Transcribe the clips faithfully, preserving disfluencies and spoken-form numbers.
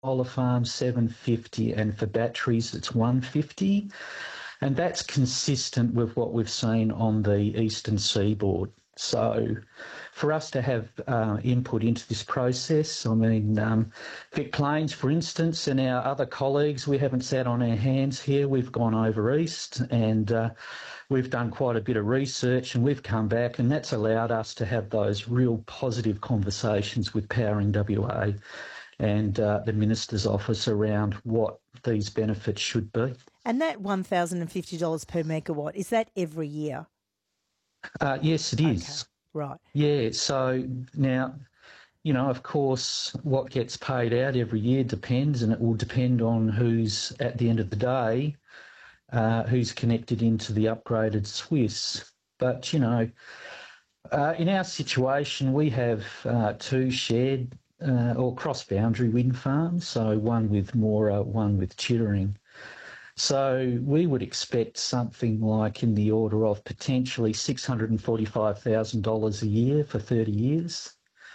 solar farms seven fifty, and for batteries it's one fifty, and that's consistent with what we've seen on the eastern seaboard. So for us to have uh, input into this process, I mean, um, Vic Plains, for instance, and our other colleagues, we haven't sat on our hands here. We've gone over east and uh, we've done quite a bit of research, and we've come back, and that's allowed us to have those real positive conversations with Powering W A and uh, the Minister's office around what these benefits should be. And that one thousand fifty dollars per megawatt, is that every year? Uh, yes, it is. Okay, right. Yeah, so now, you know, of course, what gets paid out every year depends, and it will depend on who's, at the end of the day, uh, who's connected into the upgraded Swiss. But, you know, uh, in our situation, we have uh, two shared uh, or cross-boundary wind farms, so one with Moora, one with Chittering. So we would expect something like in the order of potentially six hundred forty-five thousand dollars a year for thirty years.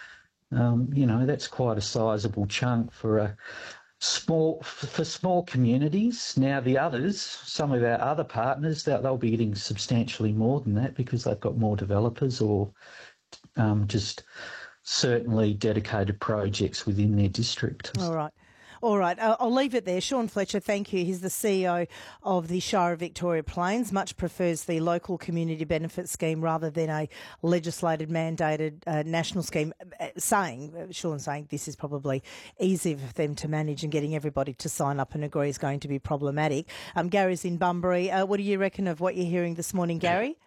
Um, you know, that's quite a sizable chunk for a small for small communities. Now the others, some of our other partners, they'll be getting substantially more than that because they've got more developers or um, just certainly dedicated projects within their district. All right. All right, I'll leave it there. Sean Fletcher, thank you. He's the C E O of the Shire of Victoria Plains, much prefers the local community benefit scheme rather than a legislated, mandated uh, national scheme, saying, Sean saying this is probably easier for them to manage, and getting everybody to sign up and agree is going to be problematic. Um, Gary's in Bunbury. Uh, what do you reckon of what you're hearing this morning, Gary?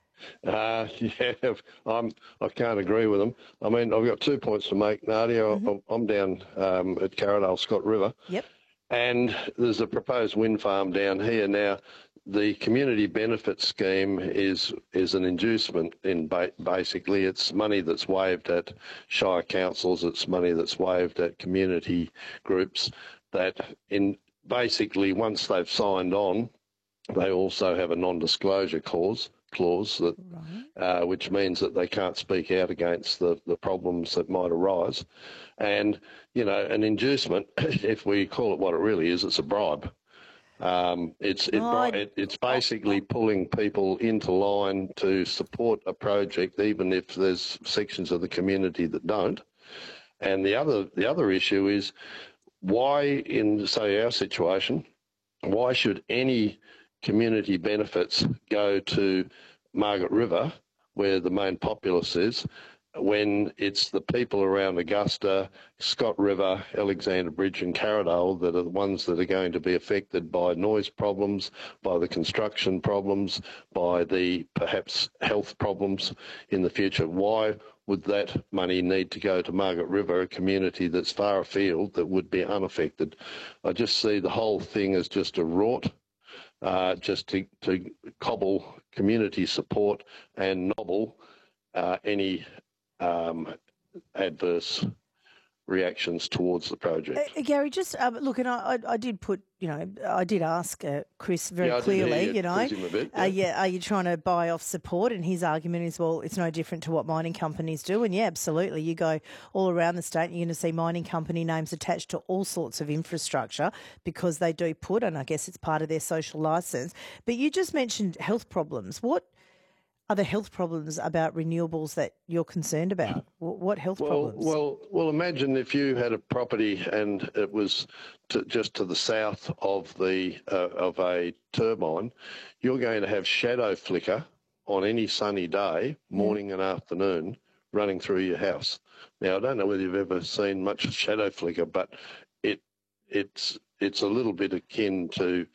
Uh, yeah, I'm, I can't agree with them. I mean, I've got two points to make, Nadia. Mm-hmm. I'm down um, at Carradale, Scott River. Yep. And there's a proposed wind farm down here. Now, the community benefit scheme is is an inducement in ba- basically it's money that's waived at shire councils, it's money that's waived at community groups that in basically once they've signed on, they also have a non-disclosure clause. clause that, right. uh, which means that they can't speak out against the, the problems that might arise. And, you know, an inducement, if we call it what it really is, it's a bribe. Um, it's it, oh, it, it's basically pulling people into line to support a project, even if there's sections of the community that don't. And the other the other issue is why, in, say, our situation, why should any community benefits go to Margaret River, where the main populace is, when it's the people around Augusta, Scott River, Alexander Bridge and Carradale that are the ones that are going to be affected by noise problems, by the construction problems, by the perhaps health problems in the future? Why would that money need to go to Margaret River, a community that's far afield that would be unaffected? I just see the whole thing as just a rort. Uh, just to, to cobble community support and nobble uh, any um, adverse reactions towards the project. Uh, Gary, just uh, look, and I, I, I did put, you know, I did ask uh, Chris very yeah, clearly, you, you know, bit, yeah. Uh, yeah, are you trying to buy off support? And his argument is, well, it's no different to what mining companies do. And yeah, absolutely. You go all around the state and you're going to see mining company names attached to all sorts of infrastructure because they do put, and I guess it's part of their social licence. But you just mentioned health problems. What are the health problems about renewables that you're concerned about? What health well, problems? Well, well, imagine if you had a property and it was to, just to the south of the uh, of a turbine. You're going to have shadow flicker on any sunny day, morning yeah. and afternoon, running through your house. Now, I don't know whether you've ever seen much shadow flicker, but it it's it's a little bit akin to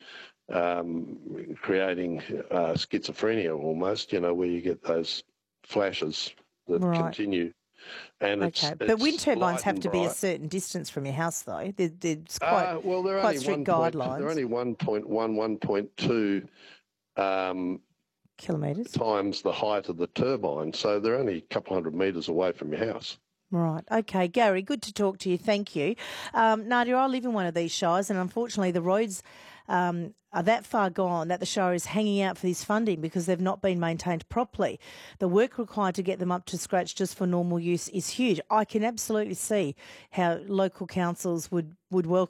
Um, creating uh, schizophrenia almost, you know, where you get those flashes that right. continue. And okay, it's, but it's wind turbines have to bright. be a certain distance from your house, though. There, there's quite, uh, well, they're quite only strict one guidelines. Point, they're only one point one, one point two um, kilometres times the height of the turbine, so they're only a couple hundred metres away from your house. Right. Okay, Gary, good to talk to you. Thank you. Um, Nadia, I live in one of these shires, and unfortunately the roads um, are that far gone that the Shire is hanging out for this funding because they've not been maintained properly. The work required to get them up to scratch just for normal use is huge. I can absolutely see how local councils would, would welcome